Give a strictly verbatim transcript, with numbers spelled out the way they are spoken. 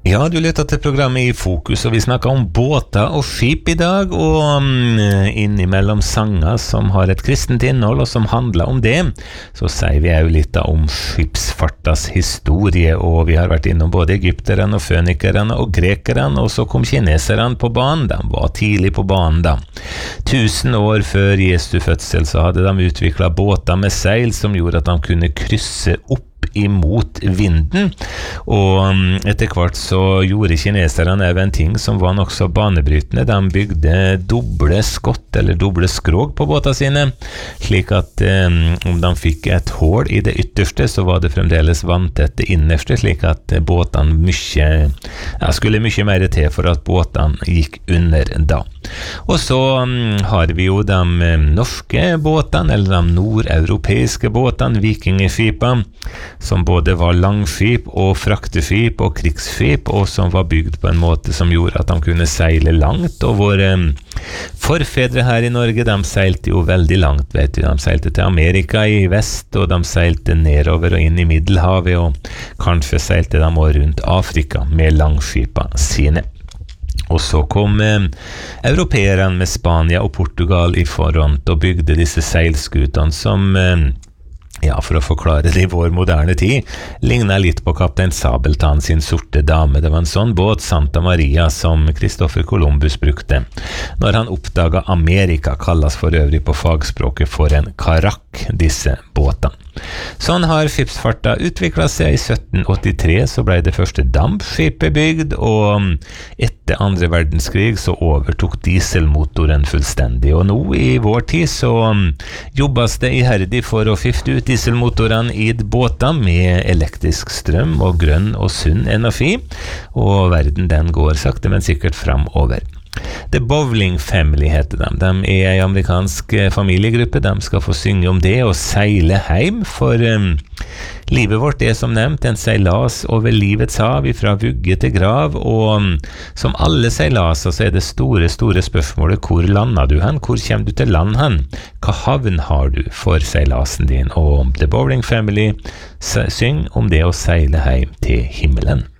Ja, du lytter til programmet I Fokus, og vi snakker om båter og skip I dag, og um, innimellom sanger som har et kristent innhold og som handler om det, så sier vi jo litt om skipsfartas historie, og vi har vært innom både egypterne og fønikerne og grekerne, og så kom kineserne på banen. De var tidlig på banen da. Tusen år før Jesu fødsel så hadde de utviklet båter med seil som gjorde at de kunne krysse opp imot vinden, og etter hvert så gjorde kineserne en ting som var nok så banebrytende. De bygde doble skott eller doble skrog på båtene sine, slik at um, om de fikk et hål I det ytterste, så var det fremdeles vanntett det innerste, slik at båtene mye, ja, skulle mye mer til for at båtene gikk under da. Og så um, har vi jo de um, norske båtene, eller de nordeuropeiske båtene, vikingeskipene, som både var langskip og frakteskip og krigsskip, og som var bygd på en måte som gjorde at de kunne seile langt, og våre um, forfedre her I Norge, de seilte jo veldig langt, vet du. De seilte til Amerika I vest, og de seilte nedover og inn I Middelhavet, og kanskje seilte de også rundt Afrika med langskipa sine. Og så kom eh, europeerne med Spania og Portugal I front og bygde disse seilskutene som, eh, ja, for å forklare det I vår moderne tid, lignet litt på kaptein Sabeltann sin sorte dame. Det var en sånn båt, Santa Maria, som Christopher Columbus brukte. Når han oppdaget Amerika, kalles for øvrig på fagspråket for en karakk, disse båtene. Sånn har skipsfarta utviklet seg. I sytten åttitre så ble det første dampskipet bygd, og etter andre verdenskrig så overtok dieselmotoren fullstendig. Og nå I vår tid så jobbes det iherdig for å skifte ut dieselmotorene I båter med elektrisk strøm og grønn og sunn energi, og verden den går sakte men sikkert fremover. The Bowling Family heter de. De er en amerikansk familiegruppe. De skal få synge om det og seile hjem, for um, livet vårt er som nevnt en seilas over livets hav fra vugge til grav, og um, som alle seilaser så er det store, store spørsmålet: hvor lander du hen? Hvor kommer du til land hen? Hva havn har du for seilasen din? Og The Bowling Family synger om det å seile hjem til himmelen.